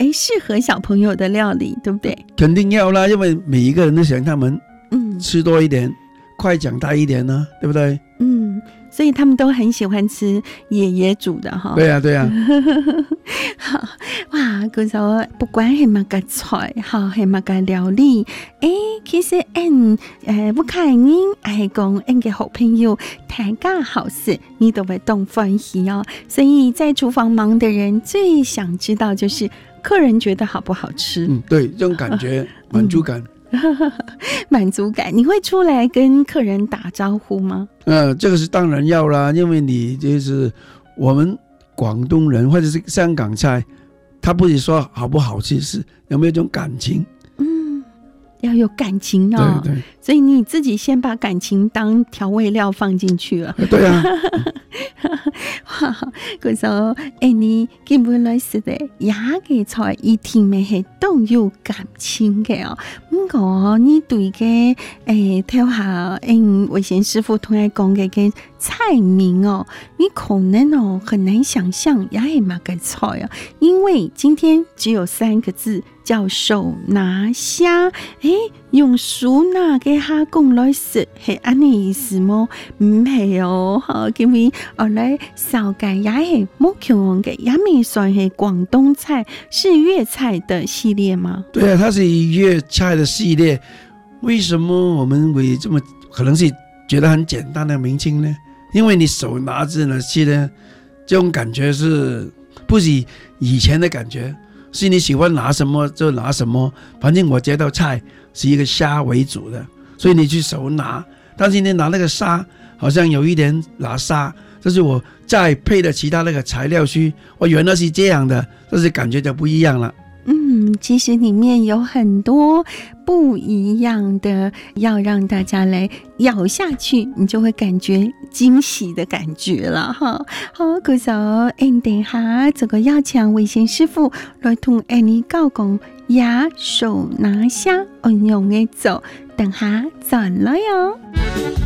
适合小朋友的料理，对不对？ 肯定要啦，因为每一个人都想他们吃多一点，快长大一点呢，对不对？ 所以他们都很喜欢吃爷爷煮的哈。 对啊对啊。 好哇，其實不管係乜嘅菜，係乜嘅料理，其實不看人係講嘅好朋友，大家好事，你都會懂歡喜哦。所以在廚房忙的人最想知道就是客人覺得好不好吃。 對，這種感覺滿足感。 滿足感，你會出來跟客人打招呼嗎？ 這個是當然要啦，因為你就是我們廣東人或者是香港菜，他不是說好不好吃，是有沒有一種感情。要有感情哦。對對，所以你自己先把感情當調味料放進去了。對啊。嗰時你基本來食的也嘅菜一定係都有感情嘅哦。不過你對嘅睇下魏賢師傅同我講嘅菜名哦，你可能很難想象也係乜嘅菜哦，因為今天只有3個字叫手拿蝦。用手拿嘅蝦講來食係咁嘅意思麼？唔係哦，因為我來燒雞也係冇強嘅，也未算係廣東菜，是粵菜的系列嗎？對啊，它是粵菜的系列。為什麼我們會這麼可能是覺得很簡單的名稱呢？因為你手拿着呢吃呢，這種感覺是不是以前的感覺？是你喜歡拿什麼就拿什麼，反正我這道菜是一個蝦為主的，所以你去手拿，但是你拿那個沙好像有一點拿沙，就是我再配的其他那個材料去，我原來是這樣的，但是感覺就不一樣了。其實裡面有很多不一樣的，要讓大家來咬下去，你就會感覺驚喜的感覺了哈。好，嗰時候等下這個要請魏賢師傅來同你教講也手拿蝦應用嘅做，等下再來喲。